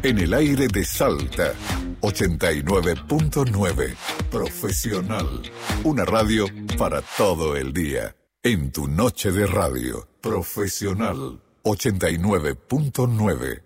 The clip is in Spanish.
En el aire de Salta, 89.9. Profesional. Una radio para todo el día. En tu noche de radio. Profesional. 89.9.